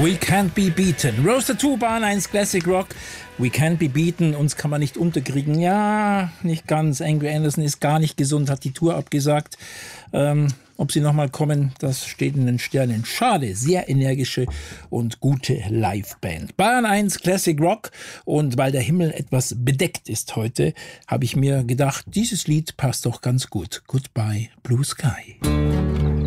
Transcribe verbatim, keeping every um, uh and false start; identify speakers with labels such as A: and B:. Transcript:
A: We Can't Be Beaten. Roaster zwei, Bahn eins, Classic Rock. We Can't Be Beaten. Uns kann man nicht unterkriegen. Ja, nicht ganz. Angry Anderson ist gar nicht gesund, hat die Tour abgesagt. Ähm, ob sie nochmal kommen, das steht in den Sternen. Schade, sehr energische und gute Liveband. Bahn eins, Classic Rock. Und weil der Himmel etwas bedeckt ist heute, habe ich mir gedacht, dieses Lied passt doch ganz gut. Goodbye, Blue Sky.